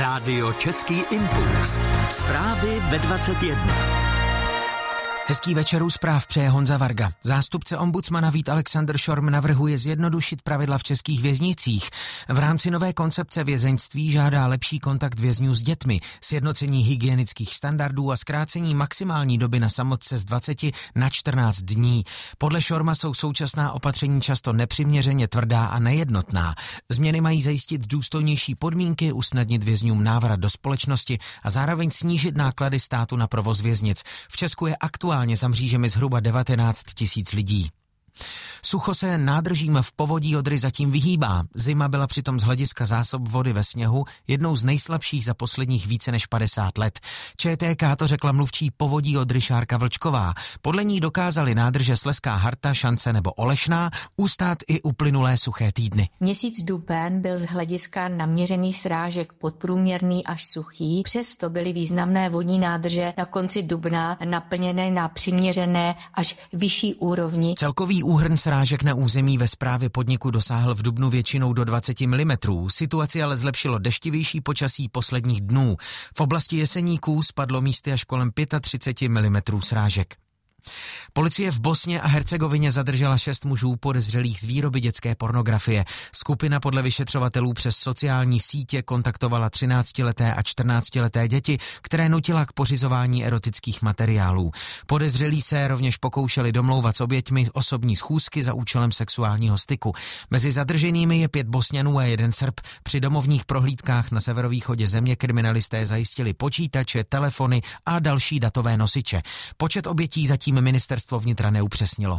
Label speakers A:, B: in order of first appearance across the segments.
A: Rádio Český impuls. Zprávy ve 21.
B: Hezký večer u zpráv přeje Honza Varga. Zástupce ombudsmana Vít Alexander Šorm navrhuje zjednodušit pravidla v českých věznicích. V rámci nové koncepce vězeňství žádá lepší kontakt vězňů s dětmi, sjednocení hygienických standardů a zkrácení maximální doby na samotce z 20 na 14 dní. Podle Šorma jsou současná opatření často nepřiměřeně tvrdá a nejednotná. Změny mají zajistit důstojnější podmínky, usnadnit vězňům návrat do společnosti a zároveň snížit náklady státu na provoz věznic. V Česku je aktuálně za mřížemi zhruba 19 000 lidí. Sucho se nádržím v Povodí Odry zatím vyhýbá. Zima byla přitom z hlediska zásob vody ve sněhu jednou z nejslabších za posledních více než 50 let. ČTK to řekla mluvčí Povodí Odry Šárka Vlčková. Podle ní dokázaly nádrže Slezská Harta, Šance nebo Olešná ustát i uplynulé suché týdny.
C: Měsíc duben byl z hlediska naměřených srážek podprůměrný až suchý, přesto byly významné vodní nádrže na konci dubna naplněné na přiměřené až vyšší úrovni.
B: Celkový úhrn srážek na území ve správě podniku dosáhl v dubnu většinou do 20 mm. Situaci ale zlepšilo deštivější počasí posledních dnů. V oblasti Jeseníků spadlo místy až kolem 35 mm srážek. Policie v Bosně a Hercegovině zadržela 6 mužů podezřelých z výroby dětské pornografie. Skupina podle vyšetřovatelů přes sociální sítě kontaktovala 13leté a 14leté děti, které nutila k pořizování erotických materiálů. Podezřelí se rovněž pokoušeli domlouvat s oběťmi osobní schůzky za účelem sexuálního styku. Mezi zadrženými je 5 Bosňanů a 1 Srb. Při domovních prohlídkách na severovýchodě země kriminalisté zajistili počítače, telefony a další datové nosiče. Počet obětí zatím ministerstvo vnitra neupřesnilo.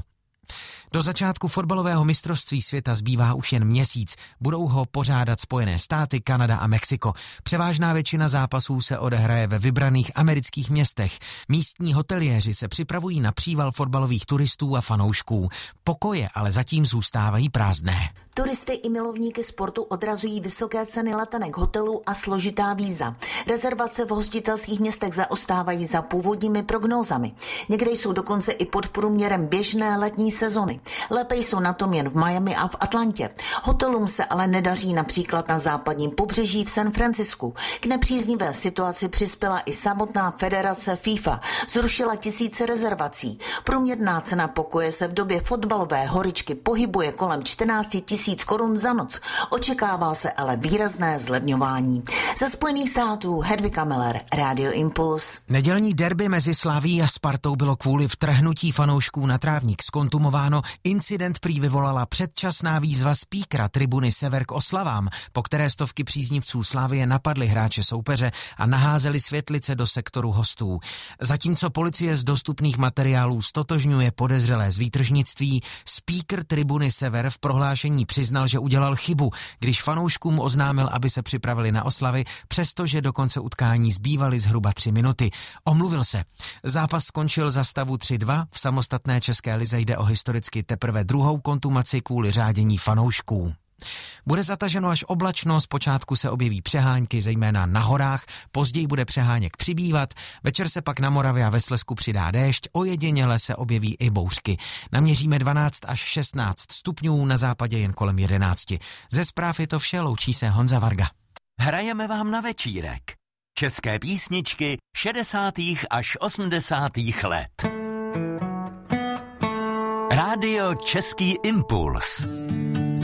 B: Do začátku fotbalového mistrovství světa zbývá už jen měsíc. Budou ho pořádat Spojené státy, Kanada a Mexiko. Převážná většina zápasů se odehraje ve vybraných amerických městech. Místní hoteliéři se připravují na příval fotbalových turistů a fanoušků. Pokoje ale zatím zůstávají prázdné.
D: Turisty i milovníky sportu odrazují vysoké ceny letenek, hotelů a složitá víza. Rezervace v hostitelských městech zaostávají za původními prognózami. Někde jsou dokonce i pod průměrem běžné letní sezony. Lépe jsou na tom jen v Miami a v Atlantě. Hotelům se ale nedaří například na západním pobřeží v San Francisku. K nepříznivé situaci přispěla i samotná federace FIFA. Zrušila tisíce rezervací. Průměrná cena pokoje se v době fotbalové horyčky pohybuje kolem 14 000 korun za noc. Očekává se ale výrazné zlevňování. Ze Spojených států Hedvika Miller, Radio Impuls.
B: Nedělní derby mezi Slavií a Spartou bylo kvůli vtrhnutí fanoušků na trávník zkontumováno. Incident prý vyvolala předčasná výzva speakera tribuny Sever k oslavám, po které stovky příznivců Slavie napadly hráče soupeře a naházeli světlice do sektoru hostů. Zatímco policie z dostupných materiálů stotožňuje podezřelé z výtržnictví, speaker tribuny Sever v prohlášení přiznal, že udělal chybu, když fanouškům oznámil, aby se připravili na oslavy, přestože do konce utkání zbývaly zhruba 3 minuty. Omluvil se. Zápas skončil za stavu 3-2. V samostatné české lize jde o historicky teprve druhou kontumaci kvůli řádění fanoušků. Bude zataženo až oblačno, zpočátku se objeví přehánky, zejména na horách, později bude přeháněk přibývat, večer se pak na Moravě a ve Slezsku přidá déšť, ojediněle se objeví i bouřky. Naměříme 12 až 16 stupňů, na západě jen kolem 11. Ze zpráv je to vše, loučí se Honza Varga.
A: Hrajeme vám na večírek. České písničky 60. až 80. let. Rádio Český impuls.